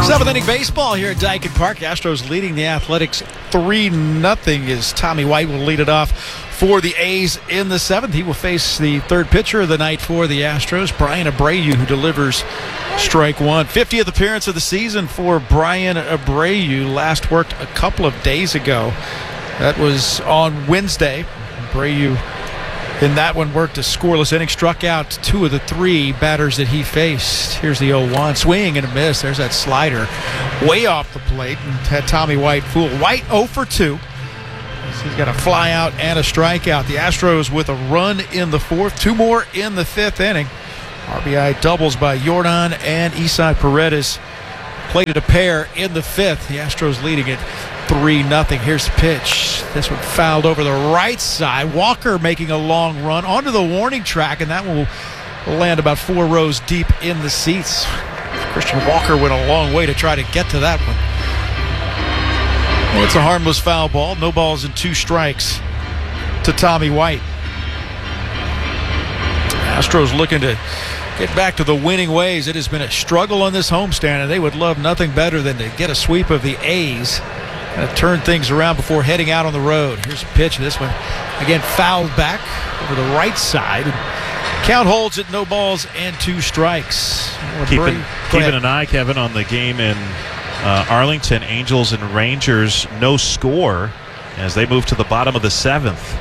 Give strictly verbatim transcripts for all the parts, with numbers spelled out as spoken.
Seventh inning baseball here at Dyken Park. Astros leading the Athletics three nothing as Tommy White will lead it off for the A's in the seventh. He will face the third pitcher of the night for the Astros, Bryan Abreu, who delivers strike one. fiftieth appearance of the season for Bryan Abreu. Last worked a couple of days ago. That was on Wednesday. Abreu in that one worked a scoreless inning, struck out two of the three batters that he faced. Here's the oh one, swing and a miss. There's that slider way off the plate and had Tommy White fooled. White oh for two. He's got a fly out and a strikeout. The Astros with a run in the fourth, two more in the fifth inning. R B I doubles by Jordan and Isai Paredes plated a pair in the fifth. The Astros leading it three nothing. Here's the pitch. This one fouled over the right side. Walker making a long run onto the warning track, and that will land about four rows deep in the seats. Christian Walker went a long way to try to get to that one. Well, it's a harmless foul ball. No balls and two strikes to Tommy White. Astros looking to get back to the winning ways. It has been a struggle on this homestand, and they would love nothing better than to get a sweep of the A's. Kind of turn things around before heading out on the road. Here's a pitch. This one, again, fouled back over the right side. Count holds it, no balls and two strikes. Keeping, keeping an eye, Kevin, on the game in uh, Arlington. Angels and Rangers, no score as they move to the bottom of the seventh.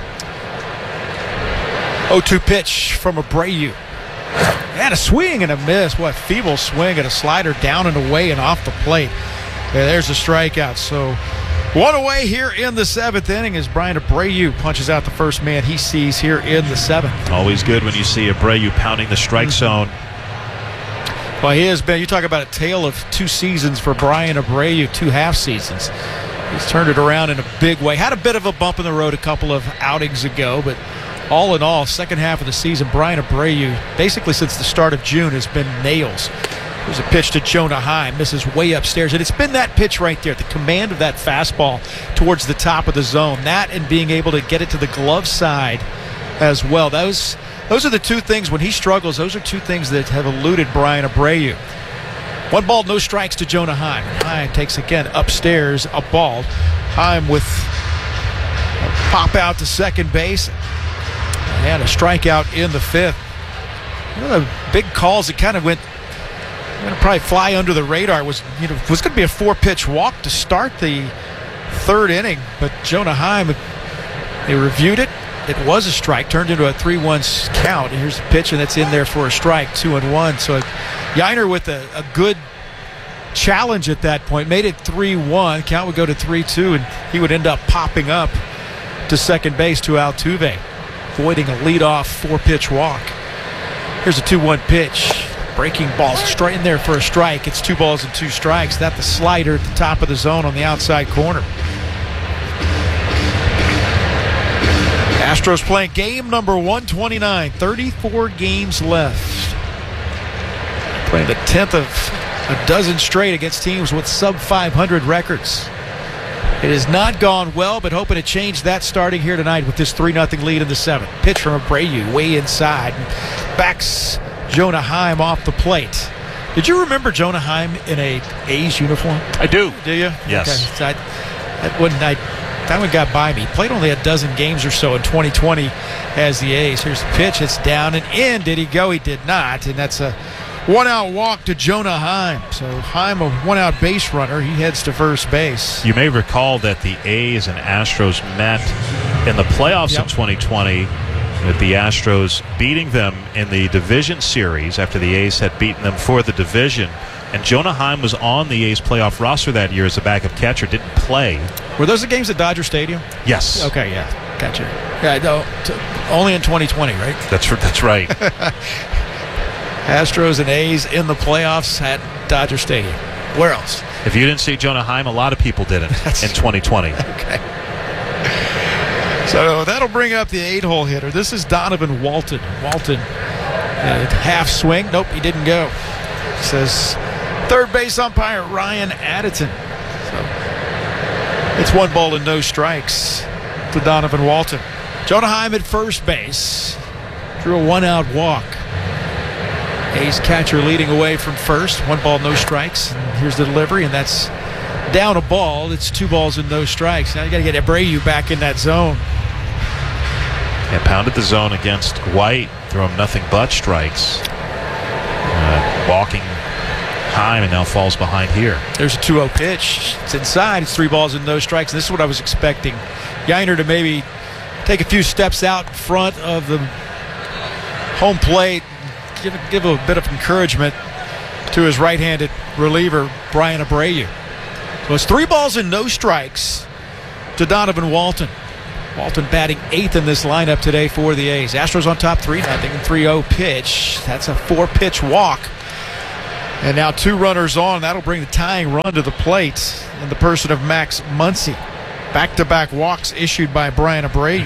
oh two pitch from Abreu. And a swing and a miss. What feeble swing and a slider down and away and off the plate. Yeah, there's a strikeout. So one away here in the seventh inning as Bryan Abreu punches out the first man he sees here in the seventh. Always good when you see Abreu pounding the strike zone. Well, he has been, you talk about a tale of two seasons for Bryan Abreu, two half seasons. He's turned it around in a big way. Had a bit of a bump in the road a couple of outings ago, but all in all, second half of the season, Bryan Abreu, basically since the start of June, has been nails. There's a pitch to Jonah Heim, misses way upstairs, and it's been that pitch right there, the command of that fastball towards the top of the zone. That and being able to get it to the glove side as well. Those, those are the two things, when he struggles, those are two things that have eluded Bryan Abreu. One ball, no strikes to Jonah Heim. Heim takes again upstairs, a ball. Heim with a pop out to second base. And a strikeout in the fifth. One of the big calls that kind of went, going to probably fly under the radar was, you know, was going to be a four-pitch walk to start the third inning, but Jonah Heim, they reviewed it. It was a strike, turned into a three one count. And here's the pitch, and it's in there for a strike, two and one. So Yainer with a, a good challenge at that point made it three one. Count would go to three two, and he would end up popping up to second base to Altuve, avoiding a leadoff four-pitch walk. Here's a two one pitch. Breaking ball straight in there for a strike. It's two balls and two strikes. That the slider at the top of the zone on the outside corner. Astros playing game number one twenty-nine. thirty-four games left. Playing the tenth of a dozen straight against teams with sub five hundred records. It has not gone well, but hoping to change that starting here tonight with this three nothing lead in the seventh. Pitch from Abreu way inside. Backs Jonah Heim off the plate. Did you remember Jonah Heim in a A's uniform? I do. Do you? Yes. Okay. So I, that one, I, that one got by me. Played only a dozen games or so in twenty twenty as the A's. Here's the pitch. It's down and in. Did he go? He did not. And that's a one-out walk to Jonah Heim. So Heim, a one-out base runner. He heads to first base. You may recall that the A's and Astros met in the playoffs Yep. in twenty twenty, with the Astros beating them in the division series after the A's had beaten them for the division. And Jonah Heim was on the A's playoff roster that year as a backup catcher, didn't play. Were those the games at Dodger Stadium? Yes. Okay, yeah. Gotcha. Yeah, no, t- only in twenty twenty, right? That's, that's right. Astros and A's in the playoffs at Dodger Stadium. Where else? If you didn't see Jonah Heim, a lot of people didn't That's in twenty twenty. Okay. So that'll bring up the eight-hole hitter. This is Donovan Walton. Walton, uh, half swing. Nope, he didn't go. Says third base umpire Ryan Addison. So it's one ball and no strikes to Donovan Walton. Jonah Heim at first base. Drew a one-out walk. A's catcher leading away from first. One ball, no strikes. And here's the delivery, and that's down a ball. It's two balls and no strikes. Now you got to get Abreu back in that zone. Yeah, pounded the zone against White. Throw him nothing but strikes. Uh, walking time and now falls behind here. There's a two oh pitch. It's inside. It's three balls and no strikes. This is what I was expecting. Yainer to maybe take a few steps out in front of the home plate. Give, give a bit of encouragement to his right-handed reliever, Brian Abreu. So it's three balls and no strikes to Donovan Walton. Walton batting eighth in this lineup today for the A's. Astros on top three nothing. three oh pitch. That's a four-pitch walk. And now two runners on. That'll bring the tying run to the plate in the person of Max Muncy. Back-to-back walks issued by Brian Abreu.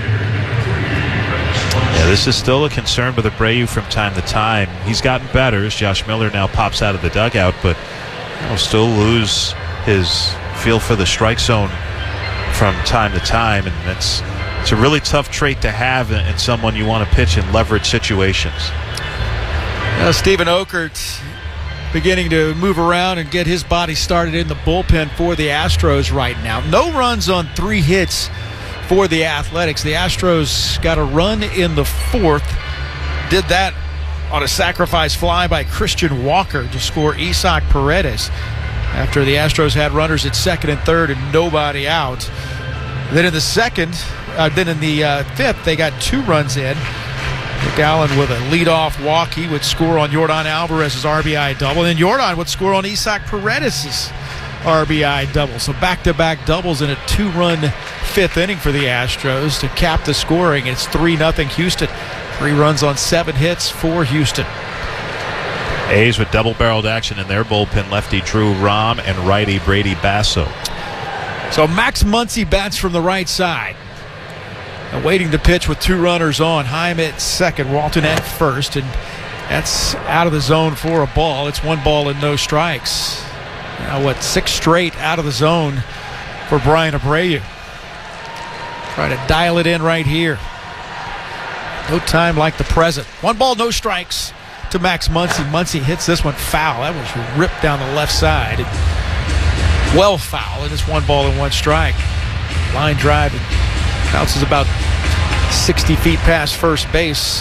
Yeah, this is still a concern with Abreu from time to time. He's gotten better as Josh Miller now pops out of the dugout, but he'll still lose his feel for the strike zone from time to time, and that's it's a really tough trait to have in, in someone you want to pitch in leverage situations. Now, Stephen Okert beginning to move around and get his body started in the bullpen for the Astros right now. No runs on three hits for the Athletics. The Astros got a run in the fourth. Did that on a sacrifice fly by Christian Walker to score Isaac Paredes after the Astros had runners at second and third and nobody out. Then in the second, uh, then in the uh, fifth, they got two runs in. McGowan with a leadoff walk. He would score on Yordan Alvarez's R B I double. And then Yordan would score on Isaac Paredes' R B I double. So back-to-back doubles in a two-run fifth inning for the Astros to cap the scoring. It's three nothing Houston. Three runs on seven hits for Houston. A's with double-barreled action in their bullpen. Lefty Drew Rom and righty Brady Basso. So Max Muncy bats from the right side. Awaiting the pitch with two runners on. Heim at second, Walton at first, and that's out of the zone for a ball. It's one ball and no strikes. Now what, six straight out of the zone for Brian Abreu. Try to dial it in right here. No time like the present. One ball, no strikes to Max Muncy. Muncy hits this one foul. That was ripped down the left side. Well foul, and it's one ball and one strike. Line drive and bounces about sixty feet past first base.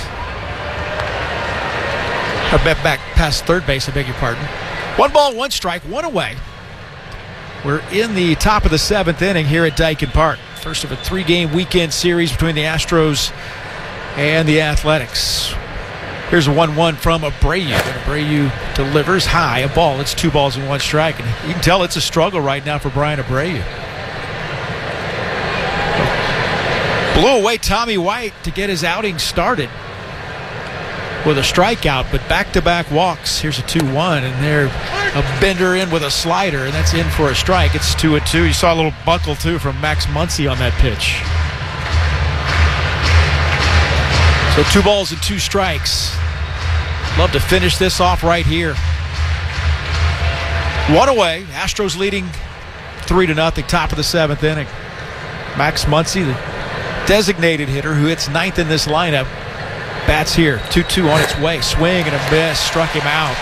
I bet back past third base, I beg your pardon. One ball, one strike, one away. We're in the top of the seventh inning here at Daikin Park. First of a three-game weekend series between the Astros and the Athletics. Here's a one one from Abreu. And Abreu delivers high, a ball. It's two balls and one strike. And you can tell it's a struggle right now for Brian Abreu. Blew away Tommy White to get his outing started with a strikeout, but back-to-back walks. Here's a two one, and they're a bender in with a slider, and that's in for a strike. It's two and two. You saw a little buckle, too, from Max Muncy on that pitch. So two balls and two strikes. Love to finish this off right here. One away. Astros leading three to nothing. Top of the seventh inning. Max Muncy, the designated hitter who hits ninth in this lineup, bats here. two two on its way. Swing and a miss. Struck him out.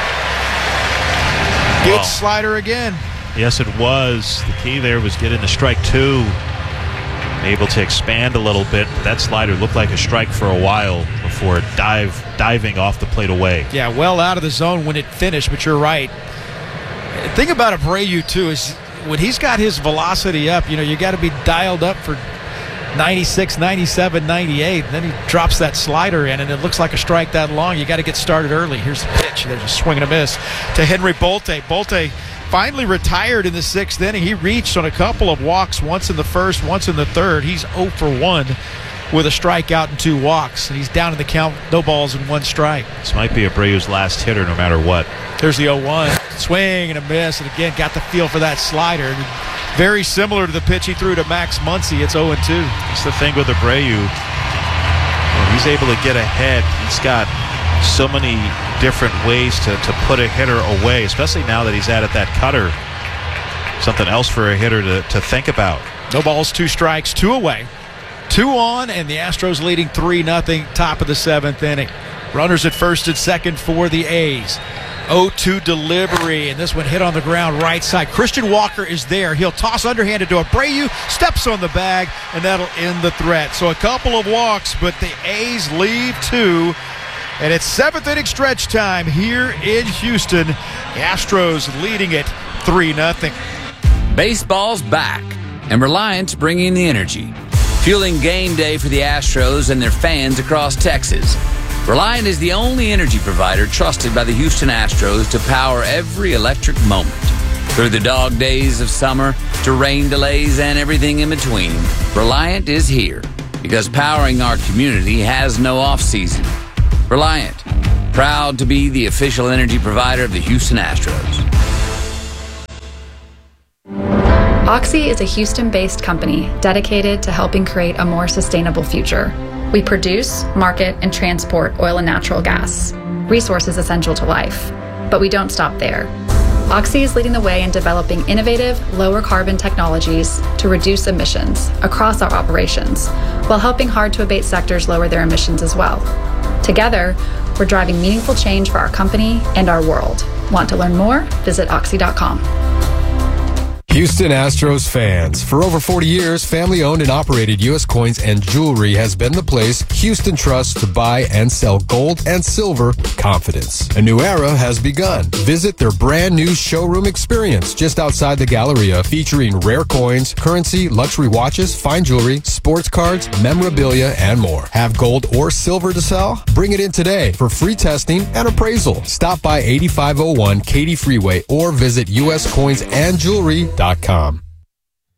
Good Well, slider again. Yes, it was. The key there was getting the strike two. Able to expand a little bit. But that slider looked like a strike for a while before dive diving off the plate away. Yeah, well out of the zone when it finished, but you're right. The thing about Abreu, too, is when he's got his velocity up, you know, you got to be dialed up for ninety-six, ninety-seven, ninety-eight. And then he drops that slider in, and it looks like a strike that long. You got to get started early. Here's the pitch. There's a swing and a miss to Henry Bolte. Bolte finally retired in the sixth inning. He reached on a couple of walks, once in the first, once in the third. He's oh for one with a strikeout and two walks. And he's down in the count, no balls and one strike. This might be Abreu's last hitter no matter what. There's the oh one. Swing and a miss. And again, got the feel for that slider. Very similar to the pitch he threw to Max Muncy. It's oh and two. That's the thing with Abreu. When he's able to get ahead, he's got so many different ways to, to put a hitter away, especially now that he's added that cutter. Something else for a hitter to, to think about. No balls, two strikes, two away. Two on, and the Astros leading three nothing, top of the seventh inning. Runners at first and second for the A's. oh two delivery, and this one hit on the ground right side. Christian Walker is there. He'll toss underhanded to Abreu, steps on the bag, and that'll end the threat. So a couple of walks, but the A's leave two. And it's seventh inning stretch time here in Houston. The Astros leading it three nothing. Baseball's back, and Reliant's bringing the energy, fueling game day for the Astros and their fans across Texas. Reliant is the only energy provider trusted by the Houston Astros to power every electric moment. Through the dog days of summer to rain delays and everything in between, Reliant is here because powering our community has no off-season. Reliant, proud to be the official energy provider of the Houston Astros. Oxy is a Houston-based company dedicated to helping create a more sustainable future. We produce, market, and transport oil and natural gas, resources essential to life. But we don't stop there. Oxy is leading the way in developing innovative, lower carbon technologies to reduce emissions across our operations, while helping hard-to-abate sectors lower their emissions as well. Together, we're driving meaningful change for our company and our world. Want to learn more? Visit oxy dot com. Houston Astros fans. For over forty years, family-owned and operated U S Coins and Jewelry has been the place Houston trusts to buy and sell gold and silver confidence. A new era has begun. Visit their brand new showroom experience just outside the Galleria, featuring rare coins, currency, luxury watches, fine jewelry, sports cards, memorabilia, and more. Have gold or silver to sell? Bring it in today for free testing and appraisal. Stop by eighty-five oh one Katy Freeway or visit U S coins and jewelry dot com.